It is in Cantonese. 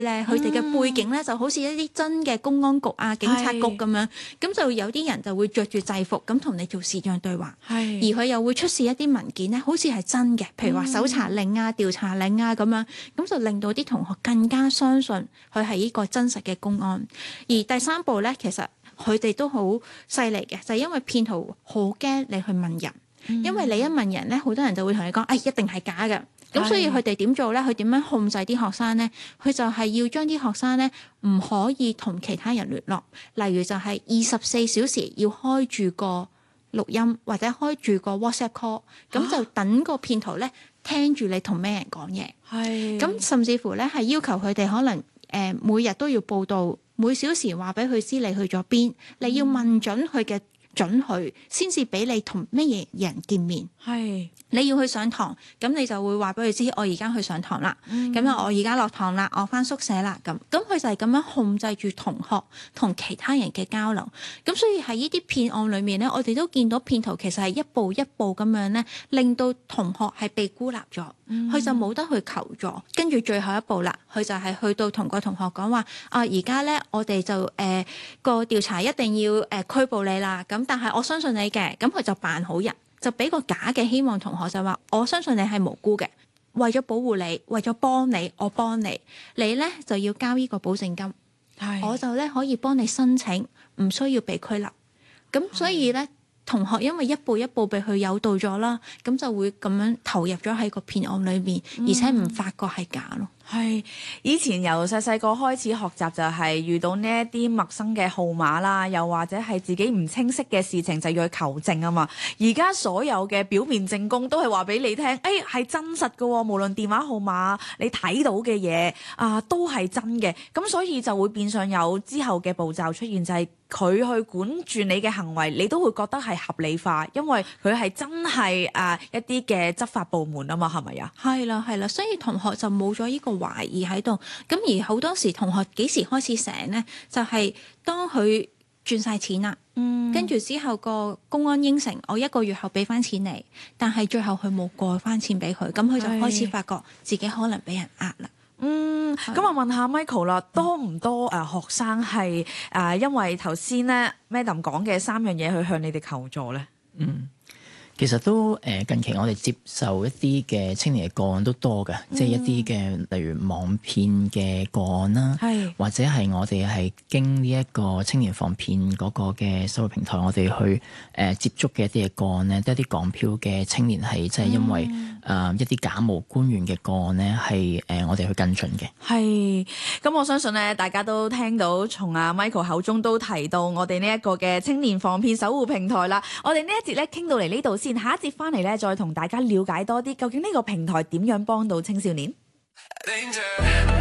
咧，佢哋嘅背景咧就好似一啲真嘅公安局啊、警察局咁樣，咁就有啲人就會着住制服咁同你做視像對話，而佢又會出示一啲文件咧，好似係真嘅，譬如話搜查令啊、調查令啊咁樣，咁就令到啲同學更加相信佢係呢個真實嘅公安。而第3步咧，其實佢哋都好犀利嘅，就係因為騙徒好驚你去問人，因為你一問人咧，好多人就會同你講，一定係假嘅。咁所以佢哋點做咧？佢點樣控制啲學生咧？佢就係要將啲學生咧唔可以同其他人聯絡，例如就係24小時要開住個錄音或者開住個 WhatsApp call，咁就等個騙徒咧聽住你同咩人講嘢。咁甚至乎咧係要求佢哋可能每日都要報到，每小時話俾佢知你去咗邊，你要問準佢嘅準許，先至俾你同咩嘢人見面。你要去上堂，咁你就會話俾佢知，我而家去上堂啦。咁我而家落堂啦，我翻宿舍啦。咁佢就係咁樣控制住同學同其他人嘅交流。咁所以喺呢啲騙案裏面咧，我哋都見到騙徒其實係一步一步咁樣咧，令到同學係被孤立咗，佢就冇得去求助。跟住最後一步啦，佢就係去到同個同學講話，而家咧我哋就個調查一定要拘捕你啦。咁但係我相信你嘅，咁佢就扮好人。就俾個假嘅希望同學就話，我相信你係無辜嘅，為咗保護你，為咗幫你，我幫你，你咧就要交呢個保證金，我就咧可以幫你申請，唔需要被拘留。咁所以咧，同學因為一步一步被佢誘導咗啦，咁就會咁樣投入咗喺個騙案裏面，而且唔發覺係假咯。 以前由細細個開始學習就係遇到呢一啲陌生嘅號碼啦，又或者係自己唔清晰嘅事情就要去求證啊嘛。而家所有嘅表面證供都係話俾你聽，係真實㗎喎，無論電話號碼你睇到嘅嘢都係真嘅。咁所以就會變相有之後嘅步驟出現，就係佢去管住你嘅行為，你都會覺得係合理化，因為佢係真係一啲嘅執法部門啊嘛，係咪啊？ 係啦，所以同學就冇咗呢個懷疑喺度。咁而好多時同學幾時開始醒呢？就係當佢轉晒錢啦，跟住之後個公安應承我1個月後俾翻錢你，但係最後佢冇過翻錢俾佢，咁佢就開始發覺自己可能俾人呃啦。 咁我問下 Michael 啦，多唔多學生係因為頭先咧 Madam 講嘅3樣嘢去向你哋求助咧？ 其實都近期我哋接受一啲嘅青年嘅個案都多嘅，即係一啲嘅例如網騙嘅個案啦，或者係我哋係經呢一個青年防騙嗰個嘅收費平台，我哋去接觸嘅一啲嘅個案咧，都係一啲港漂嘅青年係即係因為一啲假冒官員嘅個案咧，係我哋去跟進嘅。 咁我相信咧，大家都聽到從阿 Michael 口中都提到我哋呢一個嘅青年防騙守護平台啦。我哋呢一節咧傾到嚟呢度先。下一節翻嚟咧，再同大家了解多啲，究竟呢個平台點樣幫到青少年？Danger